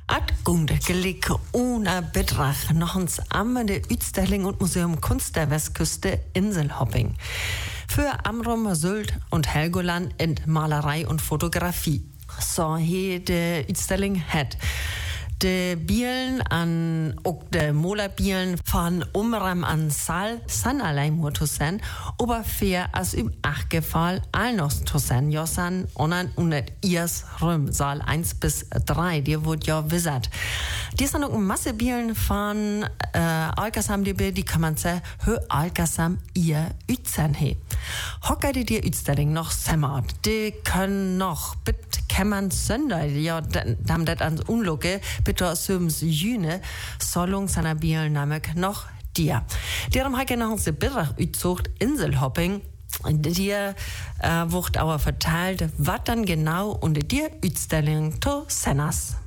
At gunde gelike ohne Betrag noch ins ammende Utstelling und Museum Kunst der Westküste Inselhopping. Für Amrum, Sylt und Helgoland in Malerei und Fotografie. So hier die Utstelling hat. De Bielen an ook de Molerbielen van Umram an Sal san allein mutusen, aber fair als im Achtgefall allnos tusen josan onan unet iers Rüm, Saal 1 bis 3, die wird ja wissert. Die sind auch Masse Bielen von Alkasam, die kann man sagen, hö Alkasam ihr Ützen he. Hocker die Utstelling noch semmert, die können noch, bitte kann man Sünder, ja, dann das ans Unlucke, bitte aus Jüne, Solung seiner Bielen namelijk noch dir. Darum habe ich noch unsere Beitrag utzucht Inselhopping, dir wird aber verteilt, was dann genau unter dir Utstelling to Sennas.